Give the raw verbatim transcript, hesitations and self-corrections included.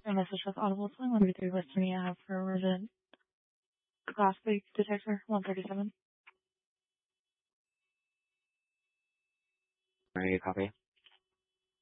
A message with Audible Song one thirty-three West twenty I have for resident glass leak detector one thirty-seven. Ready to copy?